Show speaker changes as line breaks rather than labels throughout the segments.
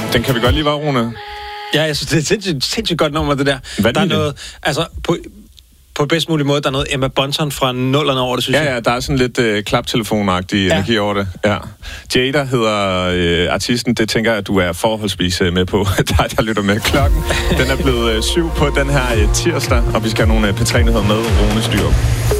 Den kan vi godt lide, var, Rune?
Ja, jeg synes, det er et sindssygt godt nummer, det der.
Hvad
der er noget, altså på bedst mulig måde, der er noget Emma Bunton fra 00'erne over det, synes jeg.
Ja, der er sådan lidt klaptelefonagtig energi over det. Ja. Jada hedder artisten, det tænker jeg, at du er forholdsvis med på. der lytter med klokken. Den er blevet 7 på den her tirsdag, og vi skal have nogle P3-nyheder med Rune Styrup.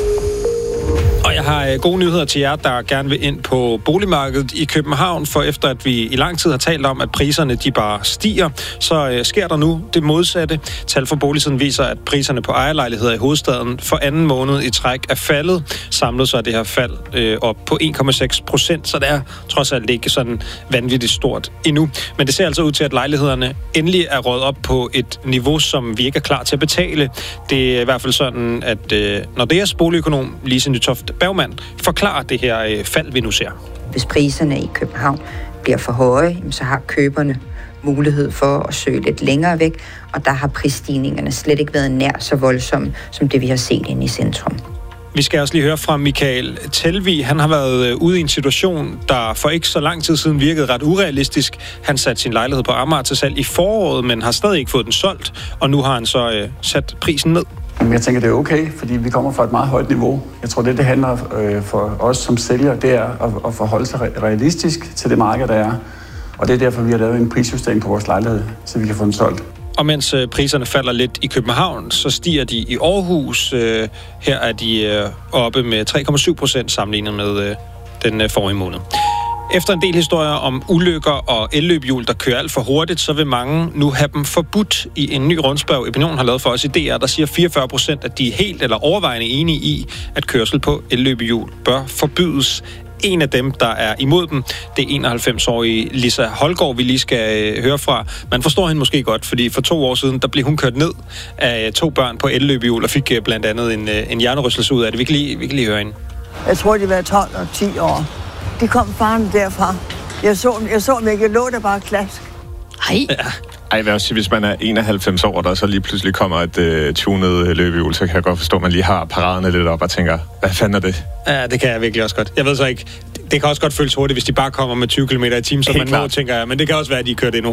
Og jeg har gode nyheder til jer, der gerne vil ind på boligmarkedet i København, for efter at vi i lang tid har talt om, at priserne de bare stiger, så sker der nu det modsatte. Tal fra Boligsiden viser, at priserne på ejerlejligheder i hovedstaden for anden måned i træk er faldet. Samlet så er det her fald op på 1,6%, så det er trods alt ikke sådan vanvittigt stort endnu. Men det ser altså ud til, at lejlighederne endelig er røget op på et niveau, som vi ikke er klar til at betale. Det er i hvert fald sådan, at når deres boligøkonom Lise Nytoft Bergmann forklarer det her fald, vi nu ser.
Hvis priserne i København bliver for høje, så har køberne mulighed for at søge lidt længere væk, og der har prisstigningerne slet ikke været nær så voldsomme, som det vi har set inde i centrum.
Vi skal også lige høre fra Michael Telvig. Han har været ude i en situation, der for ikke så lang tid siden virkede ret urealistisk. Han satte sin lejlighed på Amager til salg i foråret, men har stadig ikke fået den solgt, og nu har han så sat prisen ned.
Jeg tænker, det er okay, fordi vi kommer fra et meget højt niveau. Jeg tror, det handler for os som sælgere, det er at forholde sig realistisk til det marked, der er. Og det er derfor, vi har lavet en prisjustering på vores lejlighed, så vi kan få den solgt.
Og mens priserne falder lidt i København, så stiger de i Aarhus. Her er de oppe med 3,7% sammenlignet med den forrige måned. Efter en del historier om ulykker og elløbehjul, der kører alt for hurtigt, så vil mange nu have dem forbudt. I en ny rundspørg, Opinion har lavet for os i DR, der siger 44%, at de er helt eller overvejende enige i, at kørsel på elløbehjul bør forbydes. En af dem, der er imod dem, det er 91-årige Lisa Holgaard, vi lige skal høre fra. Man forstår hende måske godt, fordi for 2 år siden, der blev hun kørt ned af 2 børn på elløbehjul og fik blandt andet en hjernerystelse ud af det. Vi kan lige høre hende.
Jeg tror, de var 12 og 10 år. De kom faren derfra. Jeg så dem ikke. Jeg lå der bare klask.
Ej, jeg vil også sige, hvis man er 91 år, der så lige pludselig kommer et tunet løbehjul, så kan jeg godt forstå, at man lige har paraderne lidt op og tænker, hvad fanden er det?
Ja, det kan jeg virkelig også godt. Jeg ved så ikke, det kan også godt føles hurtigt, hvis de bare kommer med 20 km/t, så man må tænker, men det kan også være, at de kører det endnu